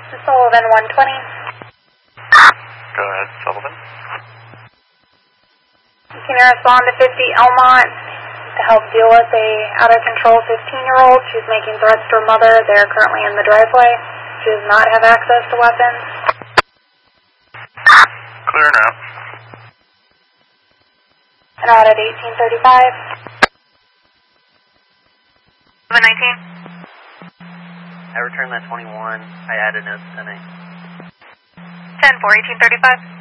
Sullivan 120. Go ahead, Sullivan. Can you respond to 50 Elmont to help deal with a out-of-control 15-year-old? She's making threats to her mother. They're currently in the driveway. She does not have access to weapons. Clear now. And out at 1835. 19. I returned that 21. I added notes to 10-4, 1835.